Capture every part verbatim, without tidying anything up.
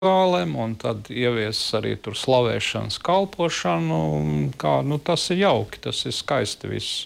zālēm, un tad ievies arī tur slavēšanas kalpošanu. Kā, nu, tas ir jauki, tas ir skaisti viss.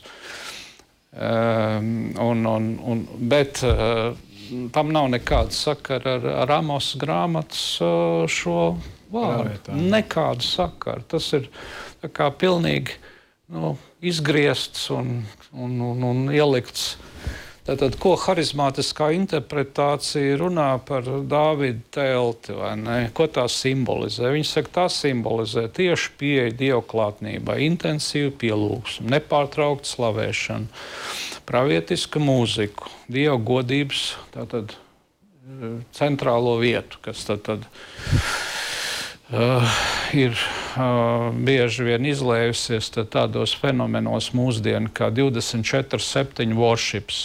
Um, un, un, un, bet uh, tam nav nekāda sakara ar, ar Amosa grāmatas uh, šo vārdu. Nekāda sakara. Tas ir tā kā pilnīgi nu, izgriezts un, un, un, un ielikts. Tātad, ko harizmātiskā interpretācija runā par Dāvida telti, vai ne? Ko tā simbolizē? Viņi saka, tā simbolizē tieši pieeja dievklātnībai, intensīvu pielūgsmu, nepārtrauktu slavēšanu, pravietiska mūziku, dievu godības tātad, centrālo vietu, kas tad, tad, uh, ir uh, bieži vien izlējusies tādos fenomenos mūsdienu kā divdesmit četri septiņi worships.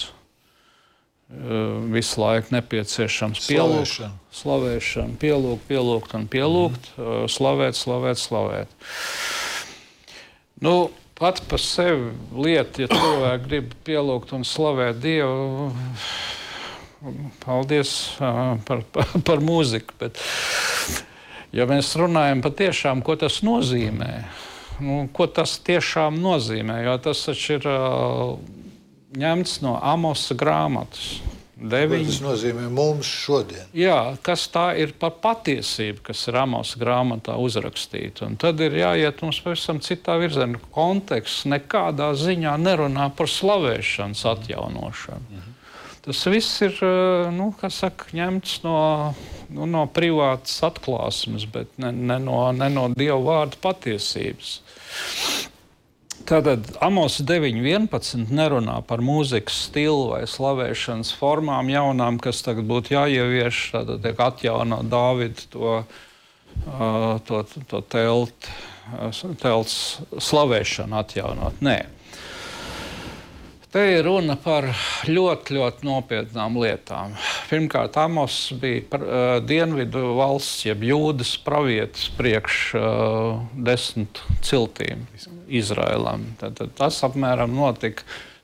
Visu laiku nepieciešams pielūgt, slavēšana, pielūgt, pielūgt un pielūgt, mm. slavēt, slavēt, slavēt. Nu, pat par sevi lieta, ja cilvēki grib pielūgt un slavēt Dievu, paldies par, par, par mūziku, bet ja mēs runājam patiešām, ko tas nozīmē, nu, ko tas tiešām nozīmē, jo tas taču ir ņemts no Amosa grāmatas. Deviņi. Tas nozīmē mums šodien. Jā, kas tā ir par patiesību, kas ir Amosa grāmatā uzrakstīta. Un tad ir jāiet mums pavisam citā virzienā. Konteksts nekādā ziņā nerunā par slavēšanas atjaunošanu. Mhm. Tas viss ir, nu, kā saka, ņemts no, nu, no privātas atklāsmes, bet ne, ne, no, ne no Dieva vārda patiesības. Tātad Amosa deviņi vienpadsmit nerunā par mūzikas stilu vai slavēšanas formām jaunām, kas tagad būtu jāievieš, tātad tiek atjaunot Dāvida to, to, to telt, telts slavēšanu atjaunot. Nē. Te ir runa par ļoti, ļoti nopietnām lietām. Pirmkārt, Amos bija par, uh, dienvidu valsts, jeb Jūdas pravietis priekš uh, desmit ciltīm Izraēlam. Tātad tas apmēram notika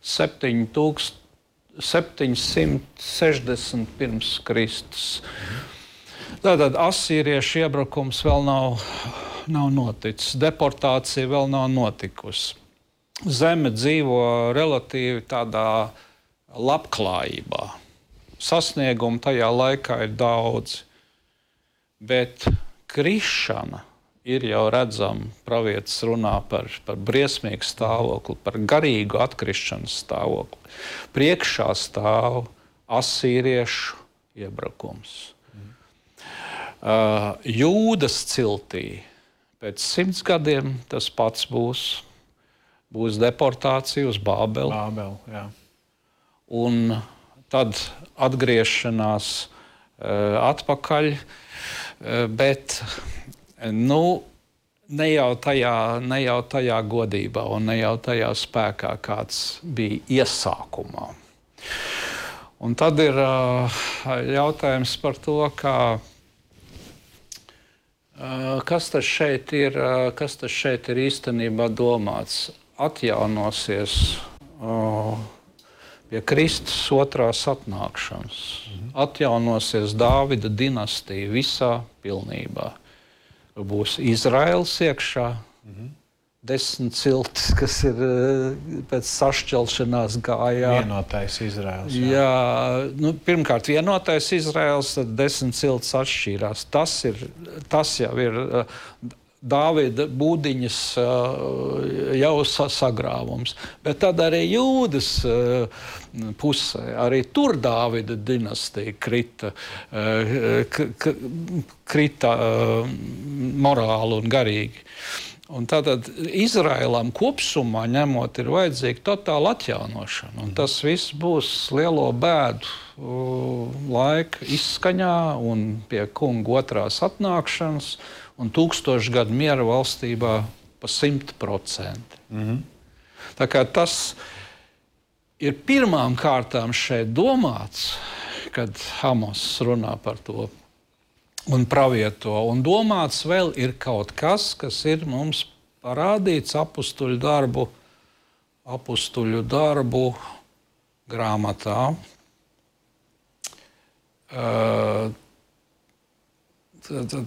septiņsimt sešdesmit pirms Kristus. Tātad asīriešu iebrukums vēl nav, nav noticis, deportācija vēl nav notikusi. Zeme dzīvo relatīvi tādā labklājībā. Sasniegumu tajā laikā ir daudz, bet krišana ir jau redzama. Pravietis runā par, par briesmīgu stāvokli, par garīgu atkrišanas stāvokli. Priekšā stāv asīriešu iebrukums. Mm. Uh, Jūdas ciltī pēc simts gadiem tas pats būs. Būs deportācija uz Bābeli. Bābeli, jā. Un tad atgriešanās uh, atpakaļ, uh, bet nu, ne, jau tajā, ne jau tajā godībā un ne jau tajā spēkā, kāds bija iesākumā. Un tad ir uh, jautājums par to, kā, uh, kas tas šeit ir, uh, kas tas šeit ir īstenībā domāts. Atjaunosies o, pie Kristus otrās atnākšanas. Mhm. Atjaunosies Dāvida dinastija visā pilnībā. Būs Izraels iekšā, mhm. desmit ciltis, kas ir pēc sašķelšanās gājā. Vienotais Izraels. Jā, jā nu, pirmkārt vienotais Izraels, tad desmit ciltis atšķīrās. Tas, ir, tas jau ir Dāvida būdiņas uh, jau sagrāvums, bet tad arī Jūdas uh, pusē, arī tur Dāvida dinastija krita, uh, k, k, krita uh, morāli un garīgi. Un tātad Izraēlam kopsumā ņemot ir vajadzīga totāla atjaunošana, un tas viss būs lielo bēdu uh, laika izskaņā un pie kunga otrās atnākšanas, un tūkstošu gadu miera valstībā pa simt procenti. Mm-hmm. Tā kā tas ir pirmām kārtām šeit domāts, kad Amos runā par to un pravieto, un domāts vēl ir kaut kas, kas ir mums parādīts apustuļu darbu, apustuļu darbu grāmatā. Uh, t- t-